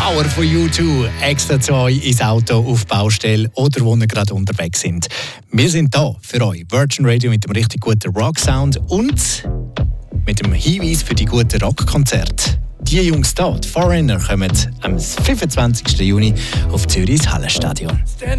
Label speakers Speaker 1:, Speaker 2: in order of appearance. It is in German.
Speaker 1: Power von U2 extra zu euch ins Auto, auf Baustelle oder wo ihr gerade unterwegs sind. Wir sind da für euch. Virgin Radio mit dem richtig guten Rock-Sound und mit dem Hinweis für die guten Rockkonzerte. Die Jungs da, die Foreigner, kommen am 25. Juni auf Zürichs Hallenstadion.